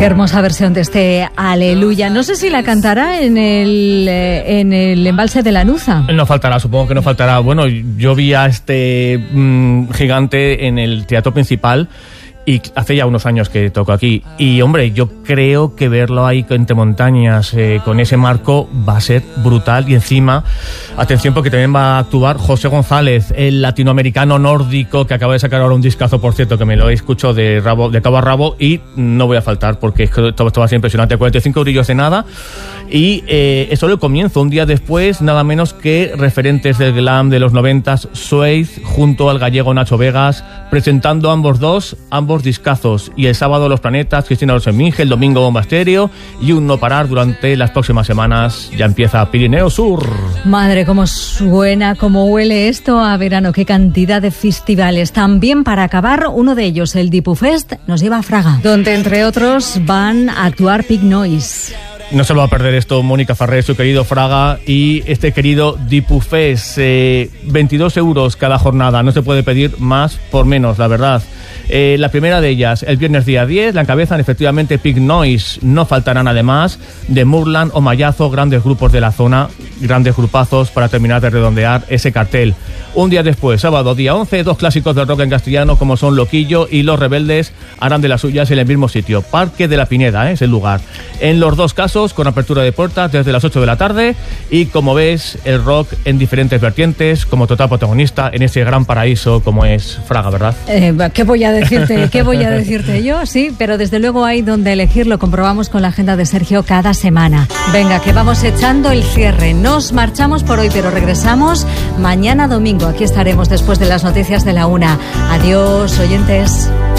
Qué hermosa versión de este Aleluya. No sé si la cantará en el embalse de Lanuza. No faltará, supongo que no faltará. Bueno, yo vi a este gigante en el teatro principal y hace ya unos años que toco aquí. Y, hombre, yo creo que verlo ahí entre montañas, con ese marco, va a ser brutal. Y encima, atención, porque también va a actuar José González, el latinoamericano nórdico, que acaba de sacar ahora un discazo, por cierto, que me lo escucho de cabo a rabo, y no voy a faltar, porque esto va a ser impresionante. 45 brillos de nada. Y es solo el comienzo. Un día después, nada menos que referentes del glam de los 90s, Suede, junto al gallego Nacho Vegas, presentando ambos discazos. Y el sábado Los Planetas, Cristina Rosenminge, el domingo Bomba Estéreo, y un no parar durante las próximas semanas. Ya empieza Pirineo Sur. Madre, cómo suena, cómo huele esto a verano. Qué cantidad de festivales. También, para acabar, uno de ellos, el Dipufest, nos lleva a Fraga, donde entre otros van a actuar Pig Noise. No se lo va a perder esto Mónica Farré, su querido Fraga y este querido Dipufest. 22 euros cada jornada, no se puede pedir más por menos, la verdad. La primera de ellas, el viernes día 10, la encabezan efectivamente Pig Noise. No faltarán además de Murland o Mayazo, grandes grupos de la zona, grandes grupazos para terminar de redondear ese cartel. Un día después, sábado día 11, dos clásicos del rock en castellano como son Loquillo y Los Rebeldes harán de las suyas en el mismo sitio. Parque de la Pineda, es el lugar. En los dos casos, con apertura de puertas desde las 8 de la tarde y, como ves, el rock en diferentes vertientes como total protagonista en ese gran paraíso como es Fraga, ¿verdad? ¿Qué voy a decirte? ¿Qué voy a decirte yo? Sí, pero desde luego hay donde elegir, lo comprobamos con la agenda de Sergio cada semana. Venga, que vamos echando el cierre. Nos marchamos por hoy, pero regresamos mañana domingo. Aquí estaremos después de las noticias de la 1. Adiós, oyentes.